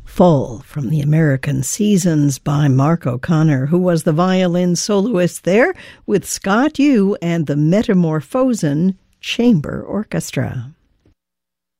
Fall from the American Seasons by Mark O'Connor, who was the violin soloist there with Scott Yu and the Metamorphosen Chamber Orchestra.